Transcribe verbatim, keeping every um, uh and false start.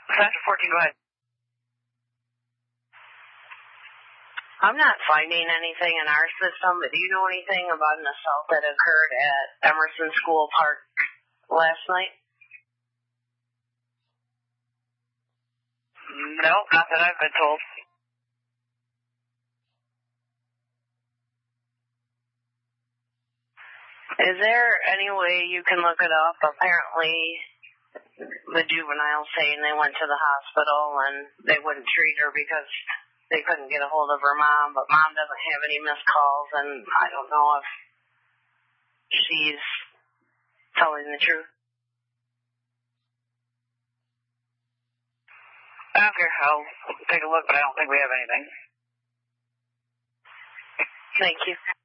Sector fourteen, go ahead. I'm not finding anything in our system, but do you know anything about an assault that occurred at Emerson School Park last night? No, not that I've been told. Is there any way you can look it up? Apparently, the juveniles saying they went to the hospital and they wouldn't treat her because they couldn't get a hold of her mom, but mom doesn't have any missed calls, and I don't know if she's telling the truth. Okay, I'll take a look, but I don't think we have anything. Thank you.